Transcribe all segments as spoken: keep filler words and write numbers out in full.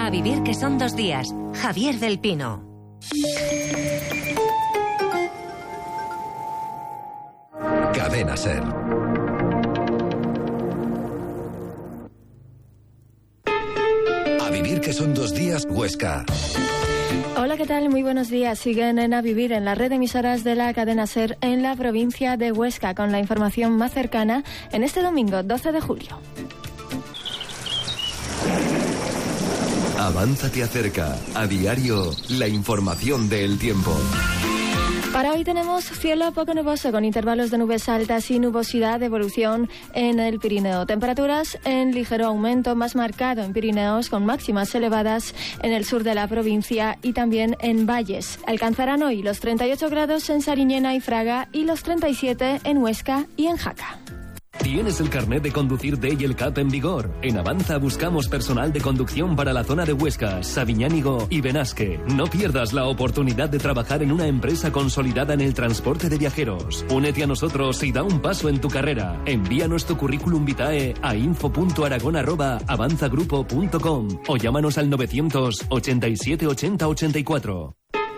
A vivir que son dos días. Javier del Pino. Cadena SER. A vivir que son dos días, Huesca. Hola, ¿qué tal? Muy buenos días. Siguen en A Vivir en la red de emisoras de la cadena SER en la provincia de Huesca, con la información más cercana en este domingo doce de julio. Avanza te acerca. A diario, la información del tiempo. Para hoy tenemos cielo poco nuboso con intervalos de nubes altas y nubosidad de evolución en el Pirineo. Temperaturas en ligero aumento, más marcado en Pirineos, con máximas elevadas en el sur de la provincia y también en valles. Alcanzarán hoy los treinta y ocho grados en Sariñena y Fraga y los treinta y siete en Huesca y en Jaca. ¿Tienes el carnet de conducir D y el C A P en vigor? En Avanza buscamos personal de conducción para la zona de Huesca, Sabiñánigo y Benasque. No pierdas la oportunidad de trabajar en una empresa consolidada en el transporte de viajeros. Únete a nosotros y da un paso en tu carrera. Envíanos tu currículum vitae a info punto aragón arroba avanzagrupo punto com o llámanos al novecientos ochenta y siete ochenta ochenta y cuatro.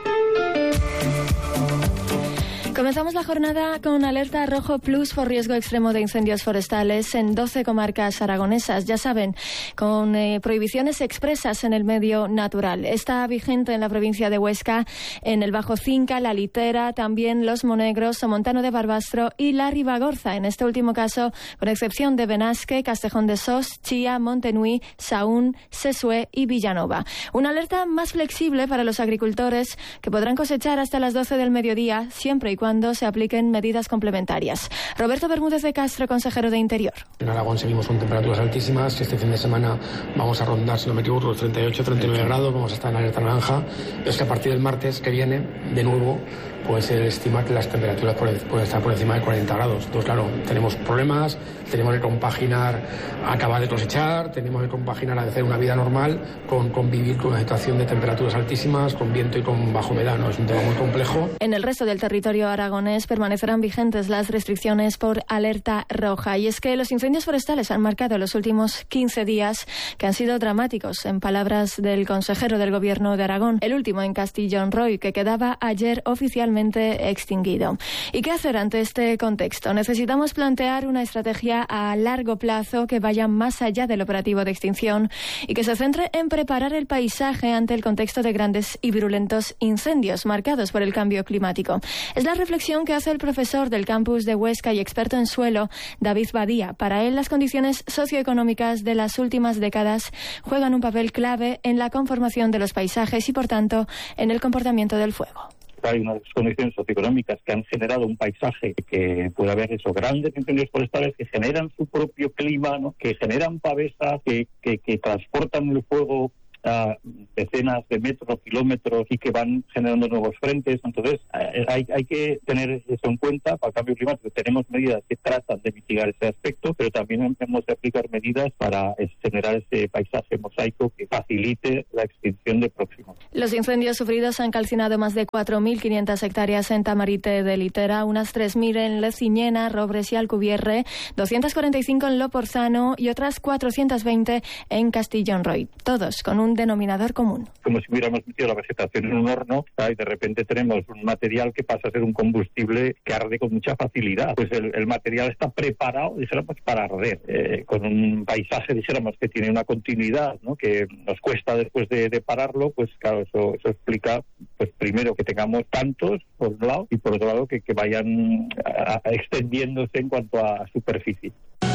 Comenzamos la jornada con alerta rojo plus por riesgo extremo de incendios forestales en doce comarcas aragonesas. Ya saben, con eh, prohibiciones expresas en el medio natural. Está vigente en la provincia de Huesca, en el Bajo Cinca, La Litera, también Los Monegros, Somontano de Barbastro y La Ribagorza. En este último caso, con excepción de Benasque, Castejón de Sos, Chía, Montenui, Saún, Sesue y Villanova. Una alerta más flexible para los agricultores que podrán cosechar hasta las doce del mediodía, siempre y cuando se apliquen medidas complementarias. Roberto Bermúdez de Castro, consejero de Interior. En Aragón seguimos con temperaturas altísimas. Este fin de semana vamos a rondar, si no me equivoco, los treinta y ocho, treinta y nueve grados. Vamos a estar en alerta naranja. Es que a partir del martes que viene, de nuevo, pues se estima que las temperaturas pueden estar por encima de cuarenta grados. Entonces, claro, tenemos problemas, tenemos que compaginar acabar de cosechar, tenemos que compaginar a hacer una vida normal con convivir con una situación de temperaturas altísimas, con viento y con baja humedad, ¿no? Es un tema muy complejo. En el resto del territorio aragonés permanecerán vigentes las restricciones por alerta roja. Y es que los incendios forestales han marcado los últimos quince días, que han sido dramáticos, en palabras del consejero del Gobierno de Aragón. El último en Castillón Roy, que quedaba ayer oficialmente extinguido. ¿Y qué hacer ante este contexto? Necesitamos plantear una estrategia a largo plazo que vaya más allá del operativo de extinción y que se centre en preparar el paisaje ante el contexto de grandes y virulentos incendios marcados por el cambio climático. Es la reflexión que hace el profesor del campus de Huesca y experto en suelo, David Badía. Para él, las condiciones socioeconómicas de las últimas décadas juegan un papel clave en la conformación de los paisajes y, por tanto, en el comportamiento del fuego. Hay unas condiciones socioeconómicas que han generado un paisaje que puede haber esos grandes incendios forestales que generan su propio clima, ¿no? Que generan pavesas, que, que, que transportan el fuego a decenas de metros, kilómetros y que van generando nuevos frentes. Entonces hay, hay que tener eso en cuenta para el cambio climático. Tenemos medidas que tratan de mitigar ese aspecto, pero también hemos de aplicar medidas para generar ese paisaje mosaico que facilite la extinción de próximos. Los incendios sufridos han calcinado más de cuatro mil quinientas hectáreas en Tamarite de Litera, unas tres mil en Leciñena, Robres y Alcubierre, doscientas cuarenta y cinco en Loporzano y otras cuatrocientas veinte en Castillón Roy, todos con un denominador común. Como si hubiéramos metido la vegetación en un horno, ¿sabes? Y de repente tenemos un material que pasa a ser un combustible que arde con mucha facilidad. Pues el, el material está preparado, dijéramos, para arder, eh, con un paisaje, dijéramos, que tiene una continuidad, ¿no? Que nos cuesta después de, de pararlo, pues claro, eso, eso explica, pues primero que tengamos tantos, por un lado, y por otro lado que, que vayan a, a extendiéndose en cuanto a superficie.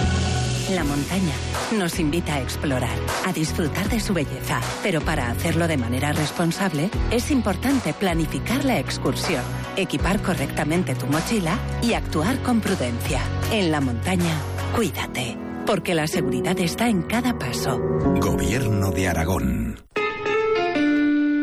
La montaña nos invita a explorar, a disfrutar de su belleza, pero para hacerlo de manera responsable es importante planificar la excursión, equipar correctamente tu mochila y actuar con prudencia. En la montaña, cuídate, porque la seguridad está en cada paso. Gobierno de Aragón. En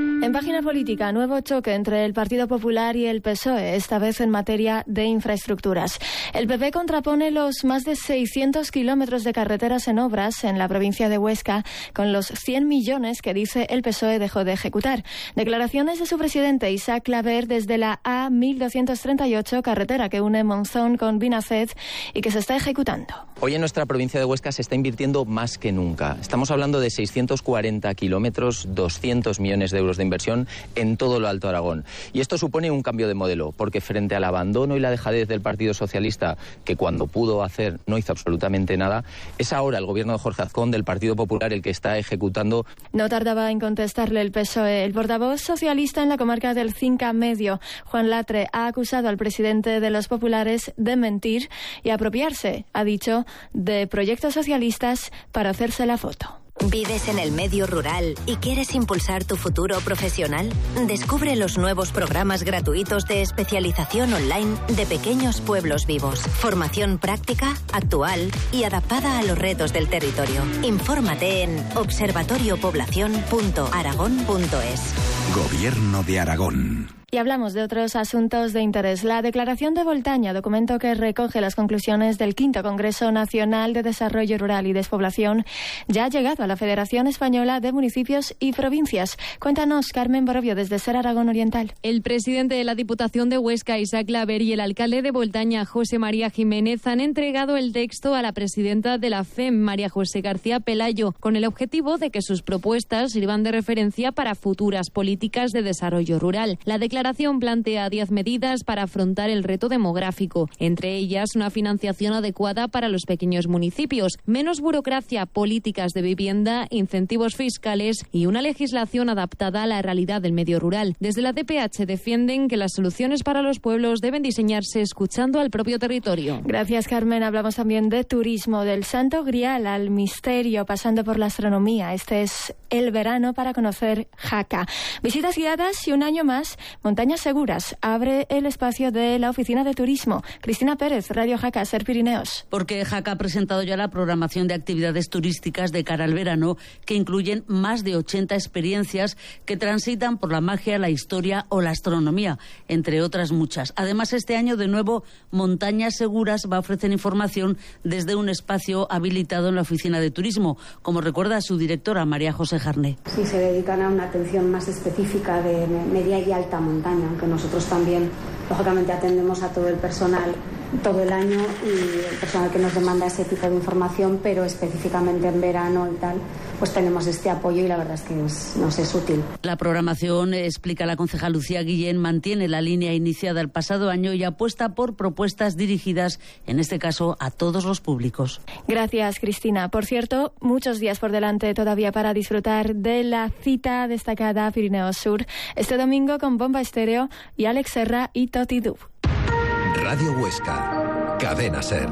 página política, nuevo choque entre el Partido Popular y el P S O E, esta vez en materia de infraestructuras. El P P contrapone los más de seiscientos kilómetros de carreteras en obras en la provincia de Huesca con los cien millones que dice el P S O E dejó de ejecutar. Declaraciones de su presidente Isaac Claver desde la A mil doscientos treinta y ocho, carretera que une Monzón con Binaced y que se está ejecutando. Hoy en nuestra provincia de Huesca se está invirtiendo más que nunca. Estamos hablando de seiscientos cuarenta kilómetros, doscientos millones de euros de inversión en todo lo Alto Aragón. Y esto supone un cambio de modelo, porque frente al abandono y la dejadez del Partido Socialista, que cuando pudo hacer no hizo absolutamente nada, es ahora el gobierno de Jorge Azcón del Partido Popular el que está ejecutando. No tardaba en contestarle el P S O E. El portavoz socialista en la comarca del Cinca Medio, Juan Latre, ha acusado al presidente de los populares de mentir y apropiarse, ha dicho, de proyectos socialistas para hacerse la foto. ¿Vives en el medio rural y quieres impulsar tu futuro profesional? Descubre los nuevos programas gratuitos de especialización online de Pequeños Pueblos Vivos. Formación práctica, actual y adaptada a los retos del territorio. Infórmate en observatorio población punto aragón punto es. Gobierno de Aragón. Y hablamos de otros asuntos de interés. La Declaración de Voltaña, documento que recoge las conclusiones del quinto Congreso Nacional de Desarrollo Rural y Despoblación, ya ha llegado a la Federación Española de Municipios y Provincias. Cuéntanos, Carmen Borobio, desde Ser Aragón Oriental. El presidente de la Diputación de Huesca, Isaac Claver, y el alcalde de Voltaña, José María Jiménez, han entregado el texto a la presidenta de la F E M, María José García Pelayo, con el objetivo de que sus propuestas sirvan de referencia para futuras políticas de desarrollo rural. La declaración La declaración plantea diez medidas para afrontar el reto demográfico, entre ellas una financiación adecuada para los pequeños municipios, menos burocracia, políticas de vivienda, incentivos fiscales y una legislación adaptada a la realidad del medio rural. Desde la D P H defienden que las soluciones para los pueblos deben diseñarse escuchando al propio territorio. Gracias, Carmen. Hablamos también de turismo, del Santo Grial al misterio, pasando por la astronomía. Este es el verano para conocer Jaca. Visitas guiadas y un año más, Montañas Seguras abre el espacio de la Oficina de Turismo. Cristina Pérez, Radio Jaca, Ser Pirineos. Porque Jaca ha presentado ya la programación de actividades turísticas de cara al verano, que incluyen más de ochenta experiencias que transitan por la magia, la historia o la astronomía, entre otras muchas. Además, este año, de nuevo, Montañas Seguras va a ofrecer información desde un espacio habilitado en la Oficina de Turismo, como recuerda su directora, María José Jarné. Sí, se dedican a una atención más específica de media y alta montaña, aunque nosotros también, lógicamente, atendemos a todo el personal todo el año y el personal que nos demanda ese tipo de información, pero específicamente en verano y tal, pues tenemos este apoyo y la verdad es que es, nos es útil. La programación, explica la concejal Lucía Guillén, mantiene la línea iniciada el pasado año y apuesta por propuestas dirigidas, en este caso, a todos los públicos. Gracias, Cristina. Por cierto, muchos días por delante todavía para disfrutar de la cita destacada Pirineos Sur, este domingo con Bomba Estéreo y Alex Serra y Toti Dub. Radio Huesca, Cadena Ser.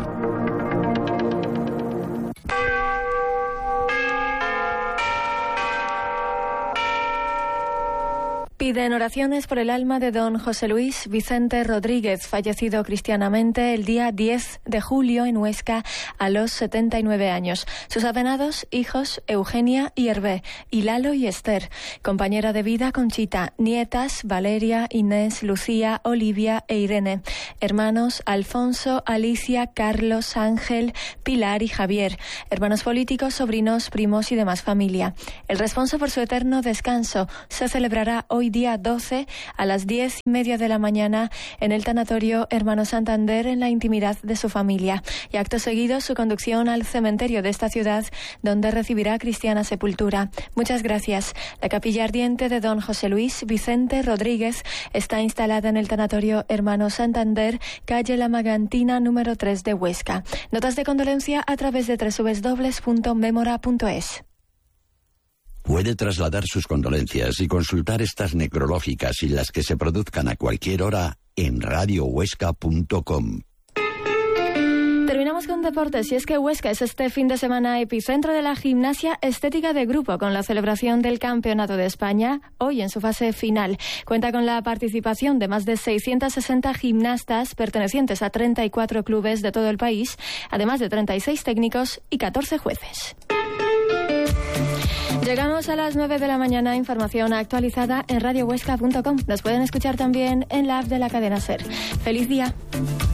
Piden oraciones por el alma de don José Luis Vicente Rodríguez, fallecido cristianamente el día diez de julio en Huesca a los setenta y nueve años. Sus avenados hijos Eugenia y Hervé, y Lalo y Esther, compañera de vida Conchita, nietas Valeria, Inés, Lucía, Olivia e Irene, hermanos Alfonso, Alicia, Carlos, Ángel, Pilar y Javier, hermanos políticos, sobrinos, primos y demás familia. El responso por su eterno descanso se celebrará hoy día doce a las diez y media de la mañana en el tanatorio Hermano Santander, en la intimidad de su familia, y acto seguido su conducción al cementerio de esta ciudad, donde recibirá cristiana sepultura. Muchas gracias. La capilla ardiente de don José Luis Vicente Rodríguez está instalada en el tanatorio Hermano Santander, calle La Magantina número tres de Huesca. Notas de condolencia a través de doble u doble u doble u punto memora punto es. Puede trasladar sus condolencias y consultar estas necrológicas y las que se produzcan a cualquier hora en radio huesca punto com. Terminamos con deportes, y es que Huesca es este fin de semana epicentro de la gimnasia estética de grupo, con la celebración del Campeonato de España, hoy en su fase final. Cuenta con la participación de más de seiscientas sesenta gimnastas pertenecientes a treinta y cuatro clubes de todo el país, además de treinta y seis técnicos y catorce jueces. Llegamos a las nueve de la mañana, información actualizada en radio huesca punto com. Nos pueden escuchar también en la app de la cadena SER. ¡Feliz día!